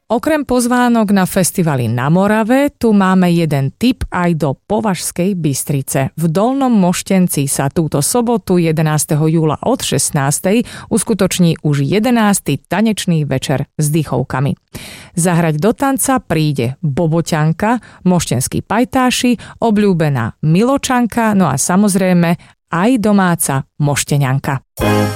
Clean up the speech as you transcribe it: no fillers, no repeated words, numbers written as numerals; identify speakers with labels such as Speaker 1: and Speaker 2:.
Speaker 1: Okrem pozvánok na festivaly na Morave, tu máme jeden tip aj do Považskej Bystrice. V Dolnom Moštenci sa túto sobotu 11. júla od 16. uskutoční už 11. tanečný večer s dýchovkami. Zahrať do tanca príde Boboťanka, moštenskí pajtáši, obľúbená Miločanka, no a samozrejme aj domáca Mošteňanka.